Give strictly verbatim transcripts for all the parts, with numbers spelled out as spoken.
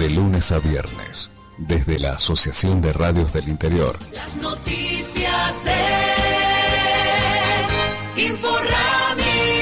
De lunes a viernes, desde la Asociación de Radios del Interior. Las noticias de Inforrami.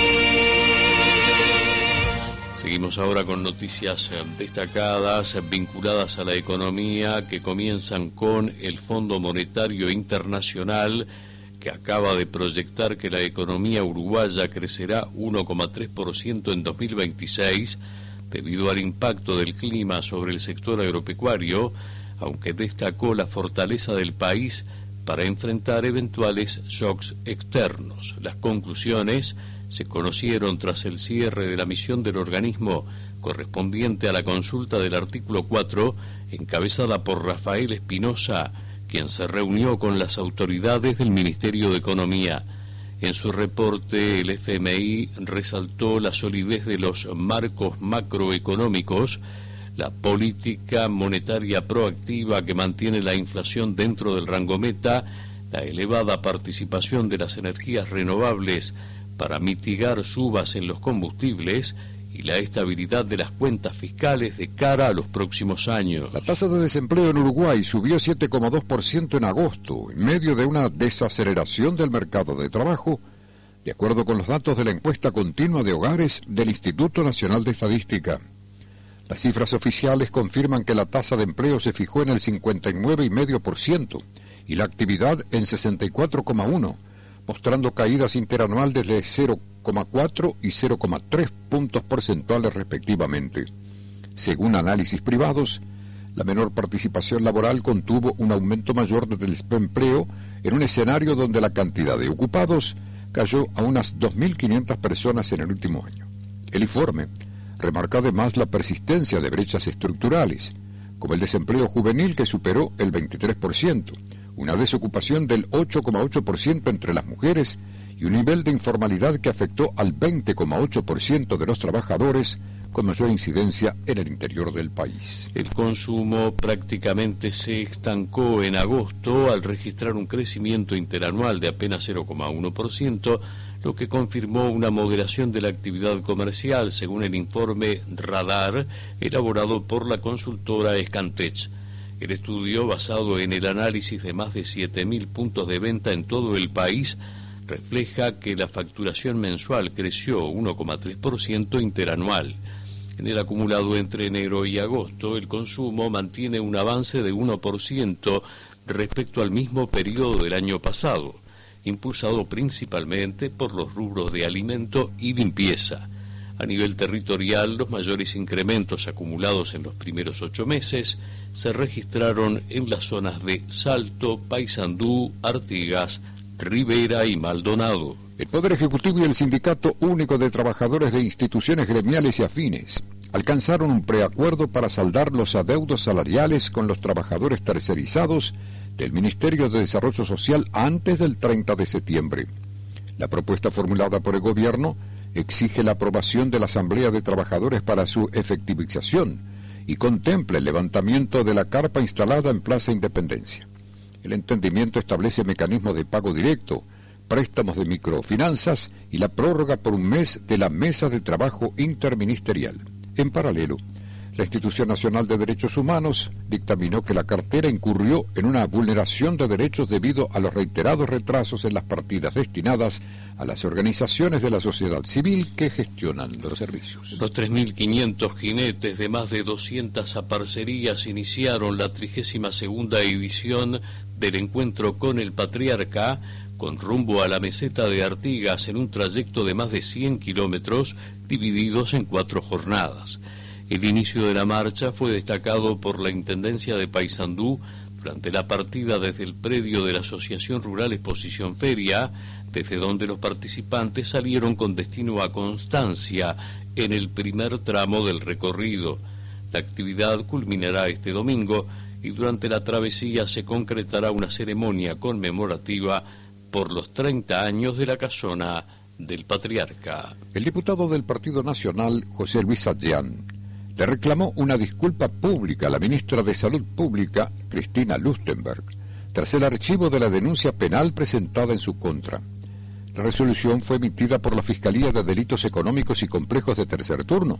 Seguimos ahora con noticias destacadas vinculadas a la economía que comienzan con el Fondo Monetario Internacional, que acaba de proyectar que la economía uruguaya crecerá uno coma tres por ciento en dos mil veintiséis debido al impacto del clima sobre el sector agropecuario, aunque destacó la fortaleza del país para enfrentar eventuales shocks externos. Las conclusiones se conocieron tras el cierre de la misión del organismo correspondiente a la consulta del artículo cuatro, encabezada por Rafael Espinosa, quien se reunió con las autoridades del Ministerio de Economía. En su reporte, el F M I resaltó la solidez de los marcos macroeconómicos, la política monetaria proactiva que mantiene la inflación dentro del rango meta, la elevada participación de las energías renovables para mitigar subas en los combustibles y la estabilidad de las cuentas fiscales de cara a los próximos años. La tasa de desempleo en Uruguay subió siete coma dos por ciento en agosto, en medio de una desaceleración del mercado de trabajo, de acuerdo con los datos de la encuesta continua de hogares del Instituto Nacional de Estadística. Las cifras oficiales confirman que la tasa de empleo se fijó en el cincuenta y nueve coma cinco por ciento y la actividad en sesenta y cuatro coma uno por ciento, mostrando caídas interanuales de cero coma cuatro y cero coma tres puntos porcentuales respectivamente. Según análisis privados, la menor participación laboral contuvo un aumento mayor del desempleo en un escenario donde la cantidad de ocupados cayó a unas dos mil quinientas personas en el último año. El informe remarca además la persistencia de brechas estructurales, como el desempleo juvenil que superó el veintitrés por ciento, una desocupación del ocho coma ocho por ciento entre las mujeres y un nivel de informalidad que afectó al veinte coma ocho por ciento de los trabajadores, con mayor incidencia en el interior del país. El consumo prácticamente se estancó en agosto al registrar un crecimiento interanual de apenas cero coma uno por ciento, lo que confirmó una moderación de la actividad comercial, según el informe Radar elaborado por la consultora Scantech. El estudio, basado en el análisis de más de siete mil puntos de venta en todo el país, refleja que la facturación mensual creció uno coma tres por ciento interanual. En el acumulado entre enero y agosto, el consumo mantiene un avance de uno por ciento respecto al mismo periodo del año pasado, impulsado principalmente por los rubros de alimento y limpieza. A nivel territorial, los mayores incrementos acumulados en los primeros ocho meses se registraron en las zonas de Salto, Paysandú, Artigas, Rivera y Maldonado. El Poder Ejecutivo y el Sindicato Único de Trabajadores de Instituciones Gremiales y Afines alcanzaron un preacuerdo para saldar los adeudos salariales con los trabajadores tercerizados del Ministerio de Desarrollo Social antes del treinta de septiembre. La propuesta formulada por el Gobierno exige la aprobación de la Asamblea de Trabajadores para su efectivización y contempla el levantamiento de la carpa instalada en Plaza Independencia. El entendimiento establece mecanismos de pago directo, préstamos de microfinanzas y la prórroga por un mes de la Mesa de Trabajo Interministerial. En paralelo, la Institución Nacional de Derechos Humanos dictaminó que la cartera incurrió en una vulneración de derechos debido a los reiterados retrasos en las partidas destinadas a las organizaciones de la sociedad civil que gestionan los servicios. Los tres mil quinientos jinetes de más de doscientas aparcerías iniciaron la trigésima segunda edición del encuentro con el Patriarca, con rumbo a la meseta de Artigas en un trayecto de más de cien kilómetros divididos en cuatro jornadas. El inicio de la marcha fue destacado por la Intendencia de Paysandú durante la partida desde el predio de la Asociación Rural Exposición Feria, desde donde los participantes salieron con destino a Constancia en el primer tramo del recorrido. La actividad culminará este domingo y durante la travesía se concretará una ceremonia conmemorativa por los treinta años de la casona del Patriarca. El diputado del Partido Nacional, José Luis Adrián, le reclamó una disculpa pública a la ministra de Salud Pública, Cristina Lustenberg, tras el archivo de la denuncia penal presentada en su contra. La resolución fue emitida por la Fiscalía de Delitos Económicos y Complejos de Tercer Turno,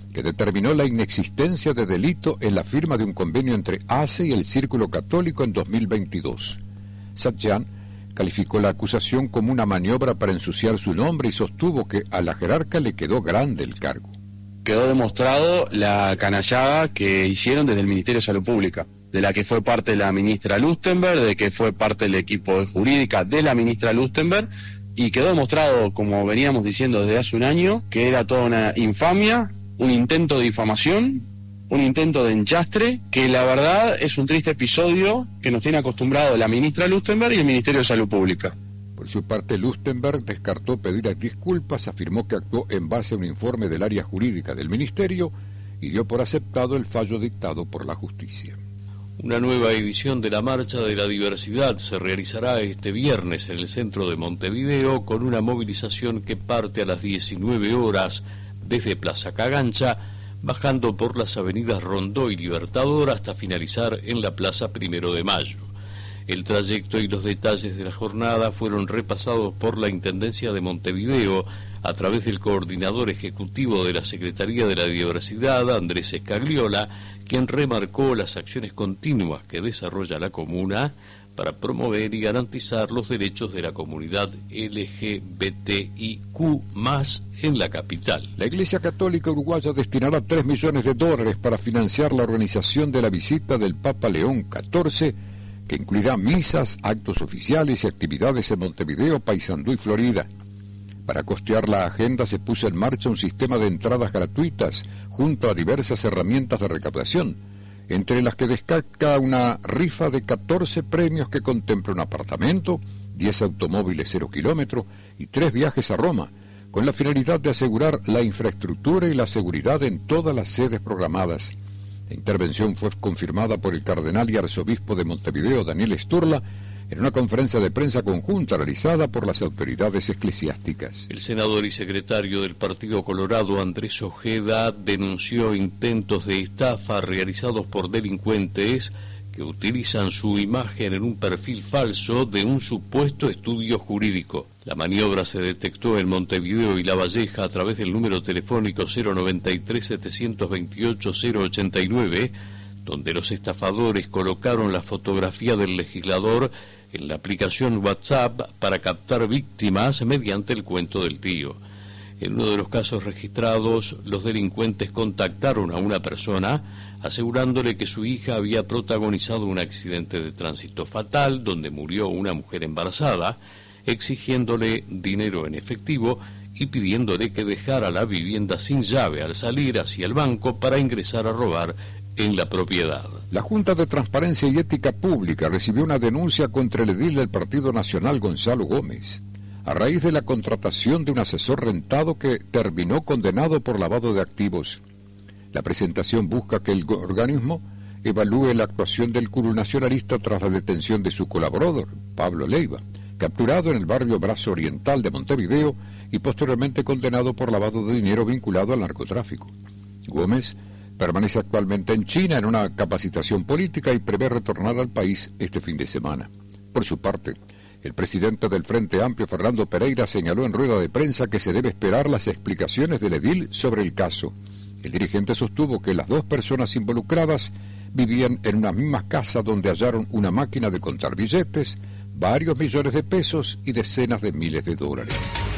que determinó la inexistencia de delito en la firma de un convenio entre A C E y el Círculo Católico en dos mil veintidós. Satyan calificó la acusación como una maniobra para ensuciar su nombre y sostuvo que a la jerarca le quedó grande el cargo. Quedó demostrado la canallada que hicieron desde el Ministerio de Salud Pública, de la que fue parte la ministra Lustenberg, de que fue parte del equipo de jurídica de la ministra Lustenberg, y quedó demostrado, como veníamos diciendo desde hace un año, que era toda una infamia, un intento de difamación, un intento de enchastre, que la verdad es un triste episodio que nos tiene acostumbrado la ministra Lustenberg y el Ministerio de Salud Pública. Por su parte, Lustenberg descartó pedir disculpas, afirmó que actuó en base a un informe del área jurídica del Ministerio y dio por aceptado el fallo dictado por la justicia. Una nueva edición de la Marcha de la Diversidad se realizará este viernes en el centro de Montevideo con una movilización que parte a las diecinueve horas desde Plaza Cagancha, bajando por las avenidas Rondó y Libertador hasta finalizar en la Plaza Primero de Mayo. El trayecto y los detalles de la jornada fueron repasados por la Intendencia de Montevideo a través del coordinador ejecutivo de la Secretaría de la Diversidad, Andrés Escagliola, quien remarcó las acciones continuas que desarrolla la comuna para promover y garantizar los derechos de la comunidad L G B T I Q más, en la capital. La Iglesia Católica Uruguaya destinará tres millones de dólares para financiar la organización de la visita del Papa León catorce, que incluirá misas, actos oficiales y actividades en Montevideo, Paysandú y Florida. Para costear la agenda se puso en marcha un sistema de entradas gratuitas junto a diversas herramientas de recaudación, entre las que destaca una rifa de catorce premios que contempla un apartamento, diez automóviles cero kilómetros y tres viajes a Roma, con la finalidad de asegurar la infraestructura y la seguridad en todas las sedes programadas. La intervención fue confirmada por el cardenal y arzobispo de Montevideo, Daniel Sturla, en una conferencia de prensa conjunta realizada por las autoridades eclesiásticas. El senador y secretario del Partido Colorado, Andrés Ojeda, denunció intentos de estafa realizados por delincuentes que utilizan su imagen en un perfil falso de un supuesto estudio jurídico. La maniobra se detectó en Montevideo y La Valleja a través del número telefónico cero noventa y tres, setecientos veintiocho, cero ochenta y nueve, donde los estafadores colocaron la fotografía del legislador en la aplicación WhatsApp para captar víctimas mediante el cuento del tío. En uno de los casos registrados, los delincuentes contactaron a una persona asegurándole que su hija había protagonizado un accidente de tránsito fatal donde murió una mujer embarazada, exigiéndole dinero en efectivo y pidiéndole que dejara la vivienda sin llave al salir hacia el banco para ingresar a robar en la propiedad. La Junta de Transparencia y Ética Pública recibió una denuncia contra el edil del Partido Nacional, Gonzalo Gómez, a raíz de la contratación de un asesor rentado que terminó condenado por lavado de activos. La presentación busca que el organismo evalúe la actuación del curul nacionalista tras la detención de su colaborador, Pablo Leiva, capturado en el barrio Brazo Oriental de Montevideo y posteriormente condenado por lavado de dinero vinculado al narcotráfico. Gómez permanece actualmente en China en una capacitación política y prevé retornar al país este fin de semana. Por su parte, el presidente del Frente Amplio, Fernando Pereira, señaló en rueda de prensa que se debe esperar las explicaciones del edil sobre el caso. El dirigente sostuvo que las dos personas involucradas vivían en una misma casa donde hallaron una máquina de contar billetes, varios millones de pesos y decenas de miles de dólares.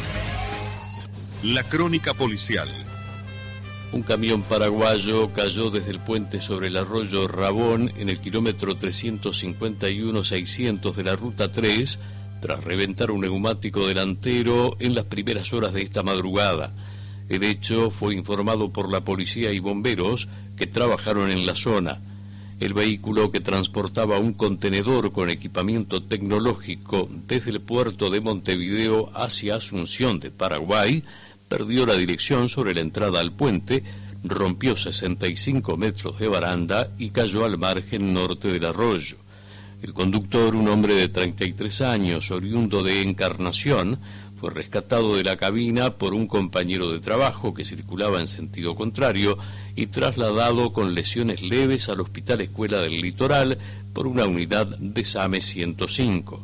La crónica policial. Un camión paraguayo cayó desde el puente sobre el arroyo Rabón en el kilómetro trescientos cincuenta y uno seiscientos de la ruta tres tras reventar un neumático delantero en las primeras horas de esta madrugada. El hecho fue informado por la policía y bomberos que trabajaron en la zona. El vehículo, que transportaba un contenedor con equipamiento tecnológico desde el puerto de Montevideo hacia Asunción de Paraguay, perdió la dirección sobre la entrada al puente, rompió sesenta y cinco metros de baranda y cayó al margen norte del arroyo. El conductor, un hombre de treinta y tres años, oriundo de Encarnación, fue rescatado de la cabina por un compañero de trabajo que circulaba en sentido contrario y trasladado con lesiones leves al Hospital Escuela del Litoral por una unidad de SAME ciento cinco.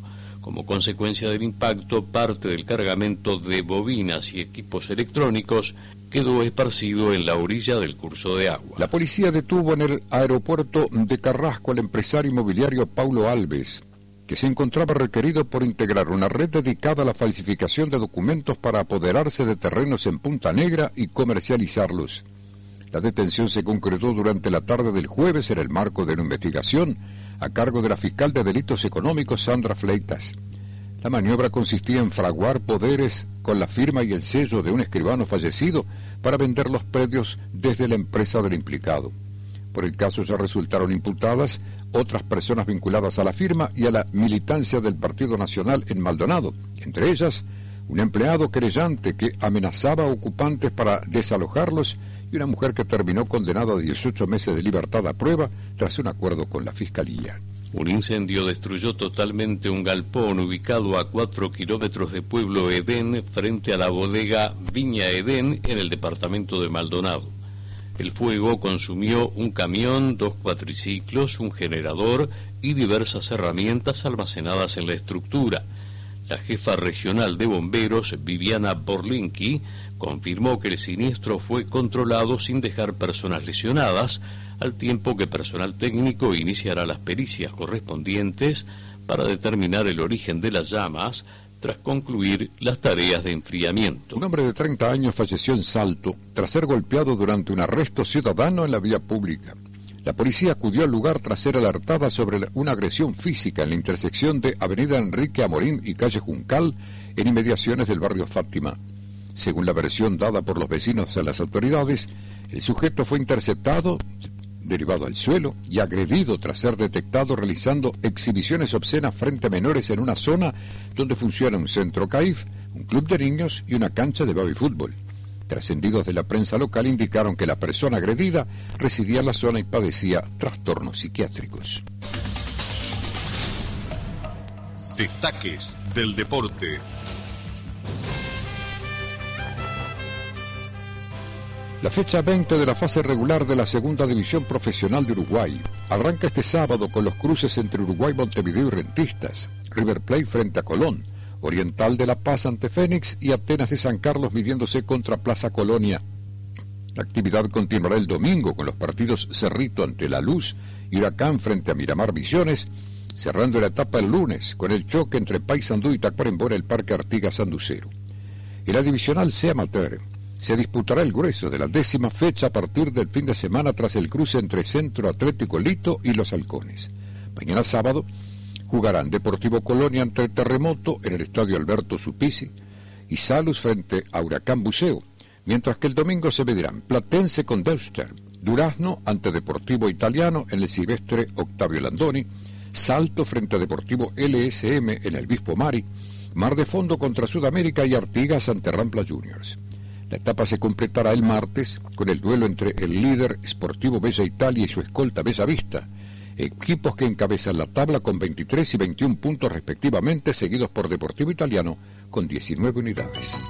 Como consecuencia del impacto, parte del cargamento de bobinas y equipos electrónicos quedó esparcido en la orilla del curso de agua. La policía detuvo en el aeropuerto de Carrasco al empresario inmobiliario Paulo Alves, que se encontraba requerido por integrar una red dedicada a la falsificación de documentos para apoderarse de terrenos en Punta Negra y comercializarlos. La detención se concretó durante la tarde del jueves en el marco de una investigación a cargo de la fiscal de delitos económicos Sandra Fleitas. La maniobra consistía en fraguar poderes con la firma y el sello de un escribano fallecido para vender los predios desde la empresa del implicado. Por el caso ya resultaron imputadas otras personas vinculadas a la firma y a la militancia del Partido Nacional en Maldonado, entre ellas un empleado querellante que amenazaba a ocupantes para desalojarlos y una mujer que terminó condenada a dieciocho meses de libertad a prueba tras un acuerdo con la Fiscalía. Un incendio destruyó totalmente un galpón ubicado a cuatro kilómetros de Pueblo Edén frente a la bodega Viña Edén en el departamento de Maldonado. El fuego consumió un camión, dos cuatriciclos, un generador y diversas herramientas almacenadas en la estructura. La jefa regional de bomberos, Viviana Borlinqui, confirmó que el siniestro fue controlado sin dejar personas lesionadas, al tiempo que personal técnico iniciará las pericias correspondientes para determinar el origen de las llamas tras concluir las tareas de enfriamiento. Un hombre de treinta años falleció en Salto tras ser golpeado durante un arresto ciudadano en la vía pública. La policía acudió al lugar tras ser alertada sobre una agresión física en la intersección de Avenida Enrique Amorín y Calle Juncal, en inmediaciones del barrio Fátima. Según la versión dada por los vecinos a las autoridades, el sujeto fue interceptado, derivado al suelo y agredido tras ser detectado realizando exhibiciones obscenas frente a menores en una zona donde funciona un centro C A I F, un club de niños y una cancha de baby fútbol. Trascendidos de la prensa local indicaron que la persona agredida residía en la zona y padecía trastornos psiquiátricos. Destaques del deporte. La fecha veinte de la fase regular de la Segunda División Profesional de Uruguay arranca este sábado con los cruces entre Uruguay, Montevideo y Rentistas, River Plate frente a Colón, Oriental de La Paz ante Fénix y Atenas de San Carlos midiéndose contra Plaza Colonia. La actividad continuará el domingo con los partidos Cerrito ante La Luz y Huracán frente a Miramar Misiones, cerrando la etapa el lunes con el choque entre Paysandú y Tacuarembó en el Parque Artigas Sanducero. En la divisional C Amateur se disputará el grueso de la décima fecha a partir del fin de semana tras el cruce entre Centro Atlético Lito y Los Halcones. Mañana sábado jugarán Deportivo Colonia ante el Terremoto en el Estadio Alberto Supisi y Salus frente a Huracán Buceo, mientras que el domingo se medirán Platense con Deuster, Durazno ante Deportivo Italiano en el Silvestre Octavio Landoni, Salto frente a Deportivo L S M en el Bispo Mari, Mar de Fondo contra Sudamérica y Artigas ante Rampla Juniors. La etapa se completará el martes con el duelo entre el líder Sportivo Bella Italia y su escolta Bella Vista, equipos que encabezan la tabla con veintitrés y veintiún puntos respectivamente, seguidos por Deportivo Italiano con diecinueve unidades.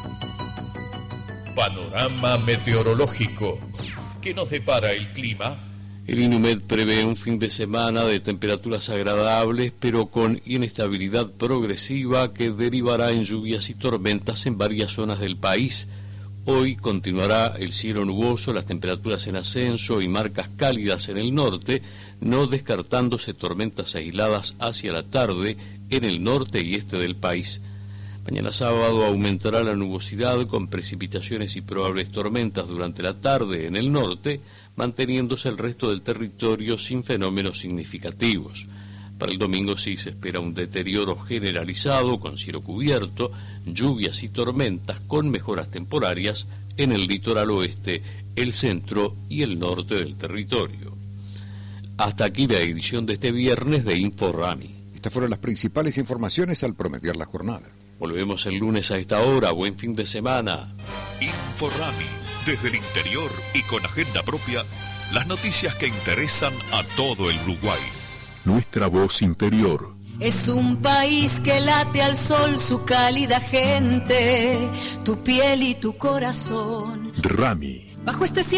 Panorama meteorológico. ¿Qué nos depara el clima? El INUMED prevé un fin de semana de temperaturas agradables, pero con inestabilidad progresiva que derivará en lluvias y tormentas en varias zonas del país. Hoy continuará el cielo nuboso, las temperaturas en ascenso y marcas cálidas en el norte, no descartándose tormentas aisladas hacia la tarde en el norte y este del país. Mañana sábado aumentará la nubosidad con precipitaciones y probables tormentas durante la tarde en el norte, manteniéndose el resto del territorio sin fenómenos significativos. Para el domingo sí se espera un deterioro generalizado con cielo cubierto, lluvias y tormentas con mejoras temporarias en el litoral oeste, el centro y el norte del territorio. Hasta aquí la edición de este viernes de InfoRami. Estas fueron las principales informaciones al promediar la jornada. Volvemos el lunes a esta hora. Buen fin de semana. InfoRami, desde el interior y con agenda propia, las noticias que interesan a todo el Uruguay. Nuestra voz interior. Es un país que late al sol su cálida gente, tu piel y tu corazón. Rami. Bajo este cielo